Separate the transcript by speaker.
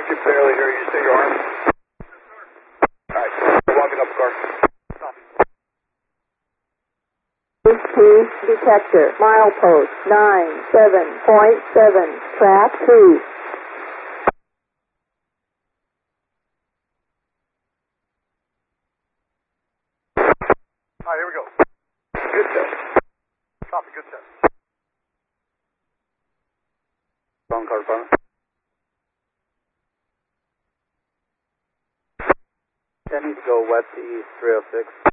Speaker 1: can barely hear you. Stay your arm. All right, we're walking up the car.
Speaker 2: Speed detector, milepost 97.7, track 2.
Speaker 1: All right, here we go. Good test. Copy, good test. Wrong car, phone. I need to go west to east 306.